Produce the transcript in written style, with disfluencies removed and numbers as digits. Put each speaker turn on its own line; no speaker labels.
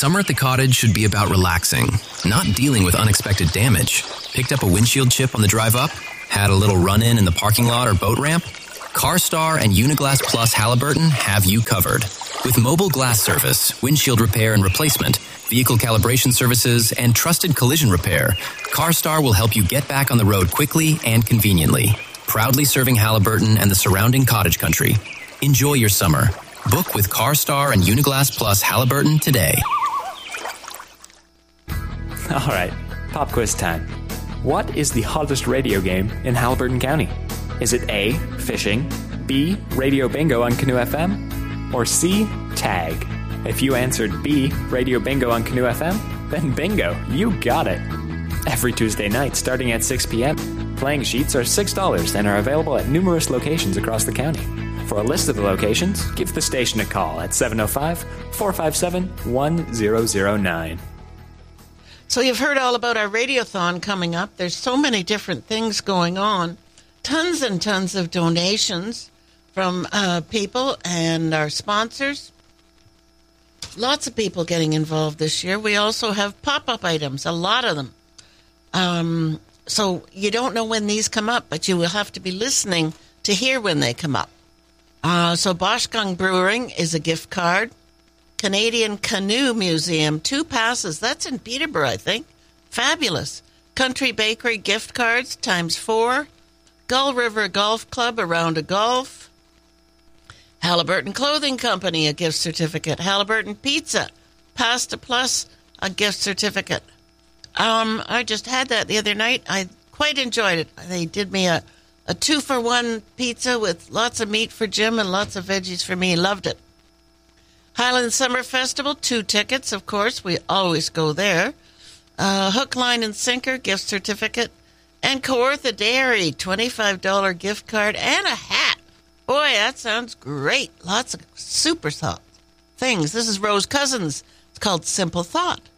Summer at the cottage should be about relaxing, not dealing with unexpected damage. Picked up a windshield chip on the drive up? Had a little run-in in the parking lot or boat ramp? CarStar and Uniglass Plus Halliburton have you covered. With mobile glass service, windshield repair and replacement, vehicle calibration services, and trusted collision repair, CarStar will help you get back on the road quickly and conveniently. Proudly serving Halliburton and the surrounding cottage country. Enjoy your summer. Book with CarStar and Uniglass Plus Halliburton today.
All right, pop quiz time. What is the hottest radio game in Halliburton County? Is it A, fishing, B, radio bingo on Canoe FM, or C, tag? If you answered B, radio bingo on Canoe FM, then bingo, you got it. Every Tuesday night starting at 6 p.m., playing sheets are $6 and are available at numerous locations across the county. For a list of the locations, give the station a call at 705-457-1009.
So you've heard all about our radiothon coming up. There's so many different things going on. Tons and tons of donations from people and our sponsors. Lots of people getting involved this year. We also have pop-up items, a lot of them. So you don't know when these come up, but you will have to be listening to hear when they come up. So Boschgang Brewing is a gift card. Canadian Canoe Museum, 2 passes. That's in Peterborough, I think. Fabulous. Country Bakery gift cards times 4. Gull River Golf Club, a round of golf. Halliburton Clothing Company, a gift certificate. Halliburton Pizza, Pasta Plus, a gift certificate. I just had that the other night. I quite enjoyed it. They did me a 2-for-1 pizza with lots of meat for Jim and lots of veggies for me. Loved it. Highland Summer Festival, 2 tickets, of course. We always go there. Hook, Line, and Sinker, gift certificate. And Kawartha Dairy, $25 gift card and a hat. Boy, that sounds great. Lots of super soft things. This is Rose Cousins. It's called Simple Thought.